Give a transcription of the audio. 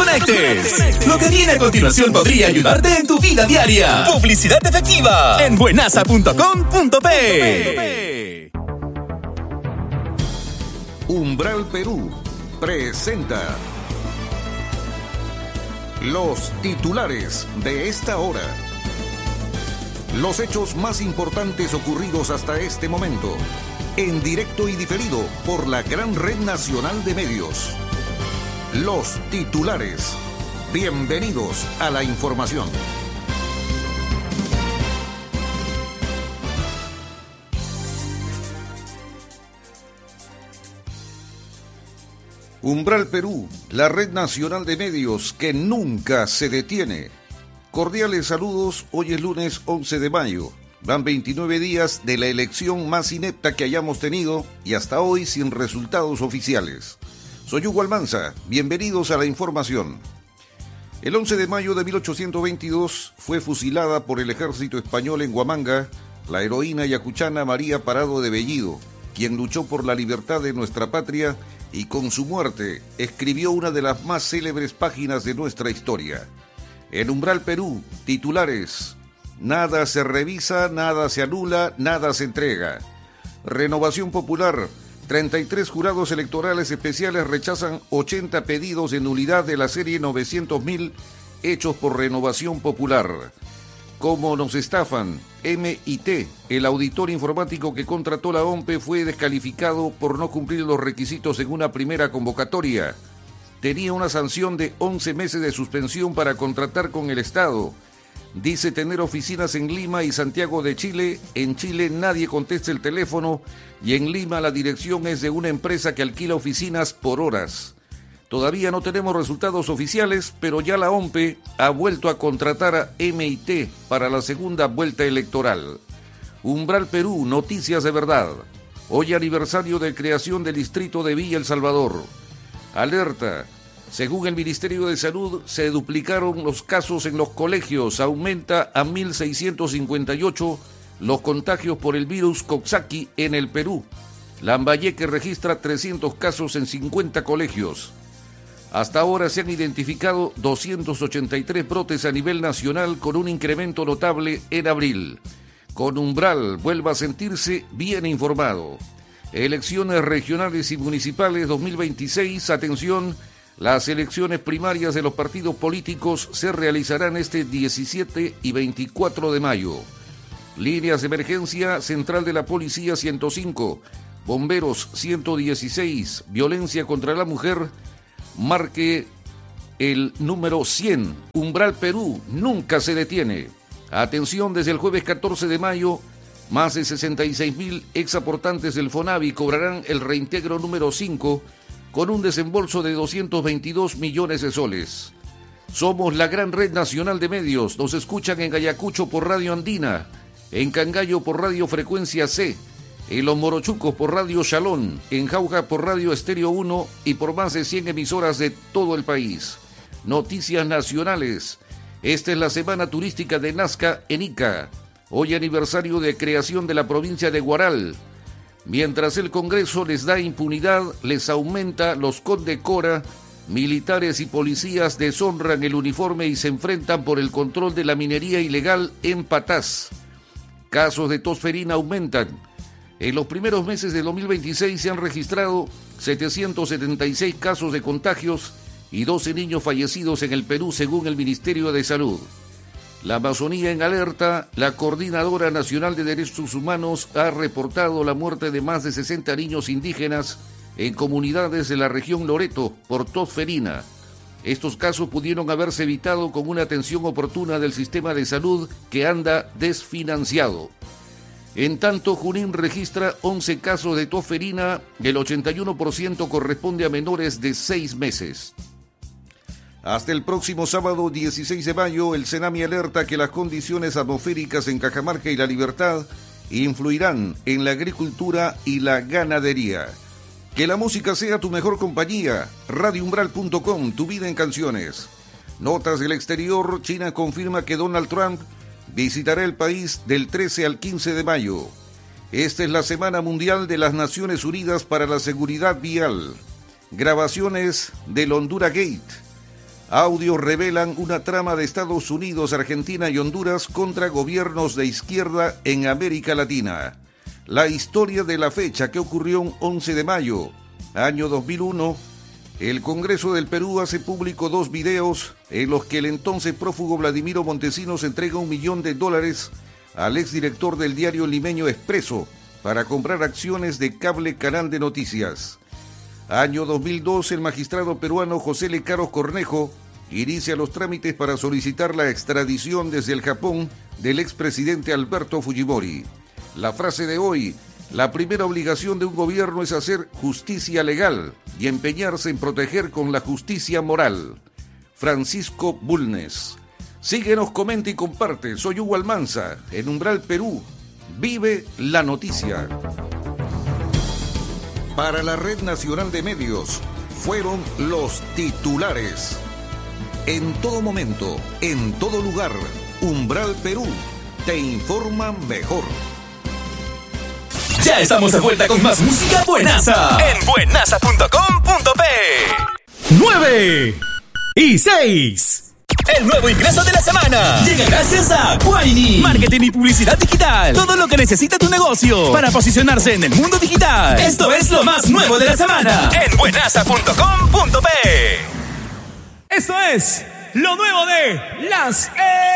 conectes. Lo que viene a continuación podría ayudarte en tu vida diaria. Publicidad efectiva en buenasa.com.pe. Umbral Perú presenta los titulares de esta hora. Los hechos más importantes ocurridos hasta este momento, en directo y diferido por la gran red nacional de medios. Los titulares. Bienvenidos a la información. Umbral Perú, la red nacional de medios que nunca se detiene. Cordiales saludos, hoy es lunes 11 de mayo. Van 29 días de la elección más inepta que hayamos tenido y hasta hoy sin resultados oficiales. Soy Hugo Almanza, bienvenidos a la información. El 11 de mayo de 1822 fue fusilada por el ejército español en Huamanga la heroína ayacuchana María Parado de Bellido, quien luchó por la libertad de nuestra patria y con su muerte escribió una de las más célebres páginas de nuestra historia. En Umbral Perú, titulares: nada se revisa, nada se anula, nada se entrega. Renovación Popular: 33 jurados electorales especiales rechazan 80 pedidos de nulidad de la serie 900.000 hechos por Renovación Popular. ¿Cómo nos estafan? MIT, el auditor informático que contrató la OMPE, fue descalificado por no cumplir los requisitos en una primera convocatoria. Tenía una sanción de 11 meses de suspensión para contratar con el Estado. Dice tener oficinas en Lima y Santiago de Chile. En Chile nadie contesta el teléfono y en Lima la dirección es de una empresa que alquila oficinas por horas. Todavía no tenemos resultados oficiales, pero ya la OMPE ha vuelto a contratar a MIT para la segunda vuelta electoral. Umbral Perú, noticias de verdad. Hoy aniversario de creación del distrito de Villa El Salvador. Alerta. Según el Ministerio de Salud, se duplicaron los casos en los colegios. Aumenta a 1.658 los contagios por el virus Coxsackie en el Perú. Lambayeque registra 300 casos en 50 colegios. Hasta ahora se han identificado 283 brotes a nivel nacional, con un incremento notable en abril. Con Umbral, vuelva a sentirse bien informado. Elecciones regionales y municipales 2026, atención. Las elecciones primarias de los partidos políticos se realizarán este 17 y 24 de mayo. Líneas de emergencia: Central de la Policía 105, Bomberos 116, Violencia contra la Mujer, marque el número 100. Umbral Perú nunca se detiene. Atención, desde el jueves 14 de mayo, más de 66.000 exaportantes del FONAVI cobrarán el reintegro número 5, con un desembolso de 222 millones de soles. Somos la gran red nacional de medios. Nos escuchan en Ayacucho por Radio Andina, en Cangallo por Radio Frecuencia C, en Los Morochucos por Radio Shalom, en Jauja por Radio Estéreo 1 y por más de 100 emisoras de todo el país. Noticias nacionales. Esta es la semana turística de Nazca en Ica. Hoy aniversario de creación de la provincia de Huaral. Mientras el Congreso les da impunidad, les aumenta, los condecora, militares y policías deshonran el uniforme y se enfrentan por el control de la minería ilegal en Patás. Casos de tosferina aumentan. En los primeros meses de 2026 se han registrado 776 casos de contagios y 12 niños fallecidos en el Perú, según el Ministerio de Salud. La Amazonía en alerta. La Coordinadora Nacional de Derechos Humanos ha reportado la muerte de más de 60 niños indígenas en comunidades de la región Loreto por tosferina. Estos casos pudieron haberse evitado con una atención oportuna del sistema de salud, que anda desfinanciado. En tanto, Junín registra 11 casos de tosferina, el 81% corresponde a menores de 6 meses. Hasta el próximo sábado 16 de mayo, el CENAMI alerta que las condiciones atmosféricas en Cajamarca y La Libertad influirán en la agricultura y la ganadería. Que la música sea tu mejor compañía. RadioUmbral.com, tu vida en canciones. Notas del exterior. China confirma que Donald Trump visitará el país del 13 al 15 de mayo. Esta es la Semana Mundial de las Naciones Unidas para la Seguridad Vial. Grabaciones del Honduras Gate. Audios revelan una trama de Estados Unidos, Argentina y Honduras contra gobiernos de izquierda en América Latina. La historia de la fecha que ocurrió un 11 de mayo, año 2001, el Congreso del Perú hace público 2 videos en los que el entonces prófugo Vladimiro Montesinos entrega $1 millón al exdirector del diario limeño Expreso para comprar acciones de Cable Canal de Noticias. Año 2002, el magistrado peruano José Lecaros Cornejo inicia los trámites para solicitar la extradición desde el Japón del expresidente Alberto Fujimori. La frase de hoy: la primera obligación de un gobierno es hacer justicia legal y empeñarse en proteger con la justicia moral. Francisco Bulnes. Síguenos, comenta y comparte. Soy Hugo Almanza, en Umbral Perú. Vive la noticia. Para la Red Nacional de Medios, fueron los titulares. En todo momento, en todo lugar, Umbral Perú te informa mejor. Ya estamos de vuelta con más música buenaza en buenaza.com.p. 9 y 6. El nuevo ingreso de la semana llega gracias a Guaini. Marketing y publicidad digital. Todo lo que necesita tu negocio para posicionarse en el mundo digital. Esto es lo más nuevo de la semana en buenaza.com.p. Esto es lo nuevo de las